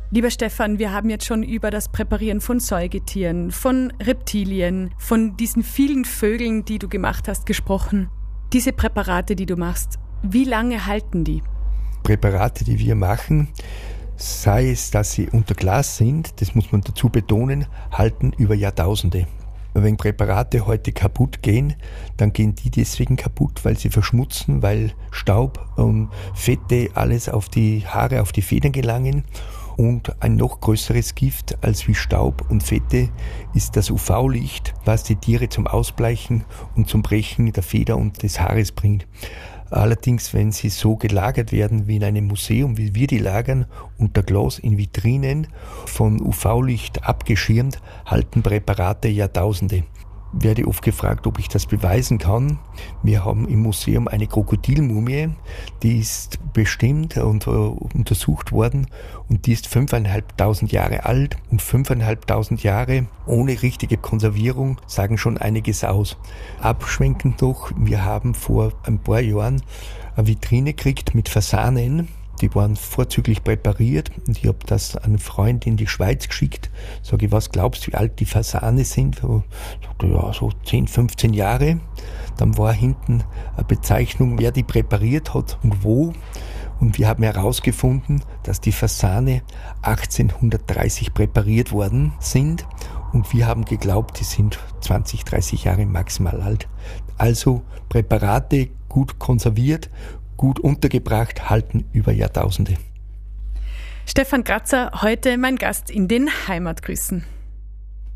Lieber Stefan, wir haben jetzt schon über das Präparieren von Säugetieren, von Reptilien, von diesen vielen Vögeln, die du gemacht hast, gesprochen. Diese Präparate, die du machst, wie lange halten die? Präparate, die wir machen, sei es, dass sie unter Glas sind, das muss man dazu betonen, halten über Jahrtausende. Wenn Präparate heute kaputt gehen, dann gehen die deswegen kaputt, weil sie verschmutzen, weil Staub und Fette alles auf die Haare, auf die Federn gelangen. Und ein noch größeres Gift als wie Staub und Fette ist das UV-Licht, was die Tiere zum Ausbleichen und zum Brechen der Feder und des Haares bringt. Allerdings, wenn sie so gelagert werden wie in einem Museum, wie wir die lagern, unter Glas in Vitrinen, von UV-Licht abgeschirmt, halten Präparate Jahrtausende. Werde oft gefragt, ob ich das beweisen kann. Wir haben im Museum eine Krokodilmumie, die ist bestimmt und untersucht worden und die ist 5.500 Jahre alt und 5.500 Jahre ohne richtige Konservierung sagen schon einiges aus. Abschwenkend noch, wir haben vor ein paar Jahren eine Vitrine gekriegt mit Fasanen. Die waren vorzüglich präpariert und ich habe das an einen Freund in die Schweiz geschickt. Sage ich, was glaubst du, wie alt die Fasane sind? Sagt er, ja, so 10, 15 Jahre. Dann war hinten eine Bezeichnung, wer die präpariert hat und wo. Und wir haben herausgefunden, dass die Fasane 1830 präpariert worden sind. Und wir haben geglaubt, die sind 20, 30 Jahre maximal alt. Also Präparate gut konserviert, gut untergebracht, halten über Jahrtausende. Stefan Gratzer, heute mein Gast in den Heimatgrüßen.